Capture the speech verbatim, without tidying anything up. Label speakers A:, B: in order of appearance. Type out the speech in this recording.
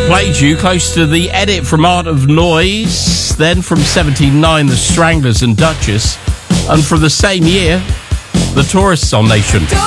A: played you close to the edit from Art of Noise, then from seventy-nine, The Stranglers and Duchess, and from the same year, The Tourists on Nation.